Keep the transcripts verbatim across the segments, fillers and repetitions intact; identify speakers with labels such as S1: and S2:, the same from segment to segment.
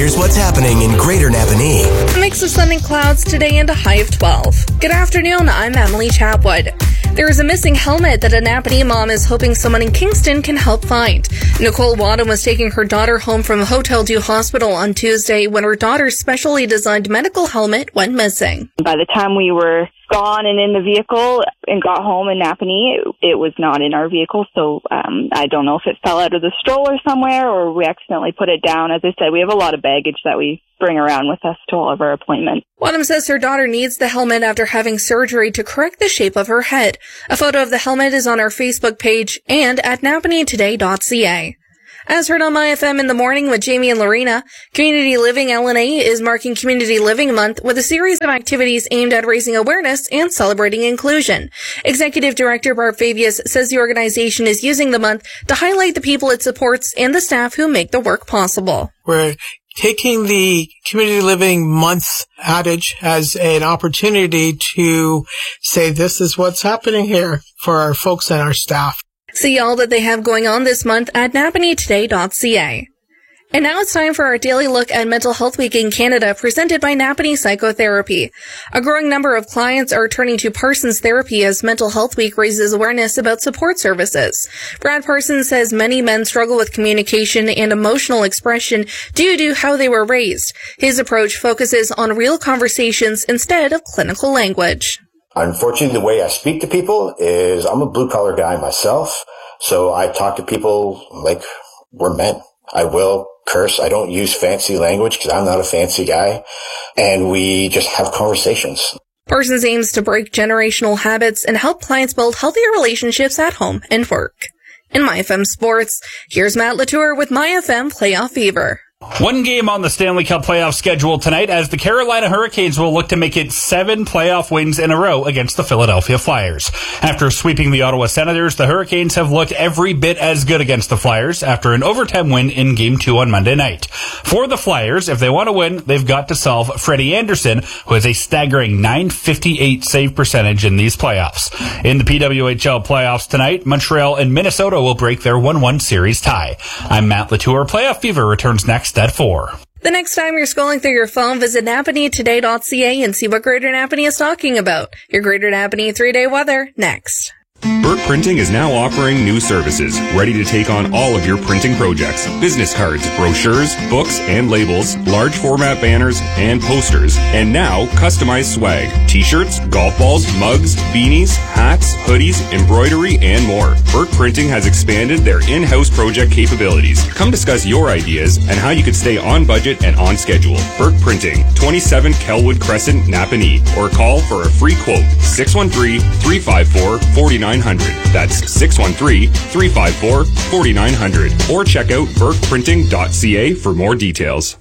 S1: Here's what's happening in Greater Napanee.
S2: A mix of sun and clouds today and a high of twelve. Good afternoon, I'm Emily Chapwood. There is a missing helmet that a Napanee mom is hoping someone in Kingston can help find. Nicole Wadham was taking her daughter home from Hotel Dieu Hospital on Tuesday when her daughter's specially designed medical helmet went missing.
S3: By the time we were gone and in the vehicle and got home in Napanee, it, it was not in our vehicle, so um, I don't know if it fell out of the stroller somewhere or we accidentally put it down. As I said, we have a lot of baggage that we bring around with us to all of our appointments.
S2: Wadham says her daughter needs the helmet after having surgery to correct the shape of her head. A photo of the helmet is on our Facebook page and at napanee today dot c a. As heard on My F M in the morning with Jamie and Lorena, Community Living L N A is marking Community Living Month with a series of activities aimed at raising awareness and celebrating inclusion. Executive Director Barb Fabius says the organization is using the month to highlight the people it supports and the staff who make the work possible.
S4: We're taking the Community Living Month adage as an opportunity to say this is what's happening here for our folks and our staff.
S2: See all that they have going on this month at napanee today dot c a. And now it's time for our daily look at Mental Health Week in Canada, presented by Napanee Psychotherapy. A growing number of clients are turning to Parsons Therapy as Mental Health Week raises awareness about support services. Brad Parsons says many men struggle with communication and emotional expression due to how they were raised. His approach focuses on real conversations instead of clinical language.
S5: Unfortunately, the way I speak to people is I'm a blue-collar guy myself, so I talk to people like we're men. I will curse. I don't use fancy language because I'm not a fancy guy, and we just have conversations.
S2: Parsons aims to break generational habits and help clients build healthier relationships at home and work. In My F M Sports, here's Matt Latour with My F M Playoff Fever.
S6: One game on the Stanley Cup playoff schedule tonight as the Carolina Hurricanes will look to make it seven playoff wins in a row against the Philadelphia Flyers. After sweeping the Ottawa Senators, the Hurricanes have looked every bit as good against the Flyers after an overtime win in Game two on Monday night. For the Flyers, if they want to win, they've got to solve Freddie Anderson, who has a staggering nine fifty-eight save percentage in these playoffs. In the P W H L playoffs tonight, Montreal and Minnesota will break their one one series tie. I'm Matt Latour. Playoff Fever returns next at four.
S2: The next time you're scrolling through your phone, visit napanee today dot c a and see what Greater Napanee is talking about. Your Greater Napanee three-day weather next.
S7: Burke Printing is now offering new services, ready to take on all of your printing projects. Business cards, brochures, books and labels, large format banners and posters, and now customized swag, t-shirts, golf balls, mugs, beanies, hats, hoodies, embroidery, and more. Burke Printing has expanded their in-house project capabilities. Come discuss your ideas and how you could stay on budget and on schedule. Burke Printing, twenty-seven Kelwood Crescent, Napanee, or call for a free quote, six one three, three five four, four nine zero zero. That's six one three, three five four, four nine zero zero. Or check out burke printing dot c a for more details.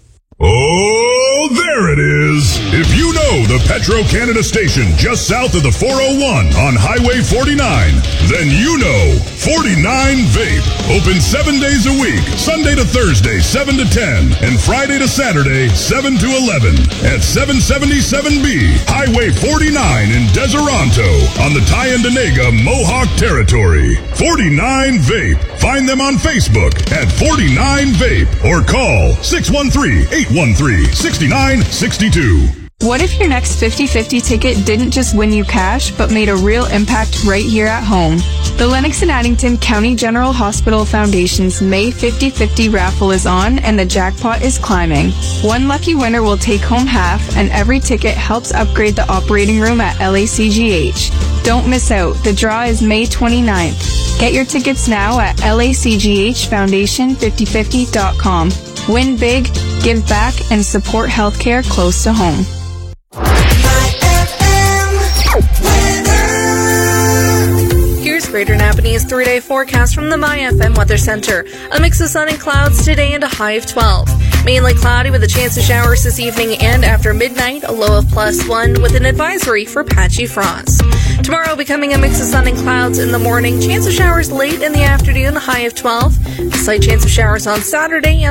S8: Oh, there it is. If you know the Petro-Canada station just south of the four oh one on Highway forty-nine, then you know forty-nine Vape. Open seven days a week, Sunday to Thursday, seven to ten, and Friday to Saturday, seven to eleven, at seven seventy-seven B, Highway forty-nine in Deseronto, on the Tyendinaga Mohawk Territory. forty-nine Vape. Find them on Facebook at forty-nine Vape, or call six one three, eight one three, six nine six two.
S9: What if your next fifty fifty ticket didn't just win you cash, but made a real impact right here at home? The Lennox and Addington County General Hospital Foundation's May fifty fifty raffle is on, and the jackpot is climbing. One lucky winner will take home half, and every ticket helps upgrade the operating room at L A C G H. Don't miss out. The draw is May twenty-ninth. Get your tickets now at L A C G H foundation fifty fifty dot com. Win big, give back, and support healthcare close to home.
S2: Here's Greater Napanee's three-day forecast from the My F M Weather Center. A mix of sun and clouds today and a high of twelve. Mainly cloudy with a chance of showers this evening and after midnight, a low of plus one with an advisory for patchy frost. Tomorrow becoming a mix of sun and clouds in the morning, chance of showers late in the afternoon, a high of twelve. A slight chance of showers on Saturday.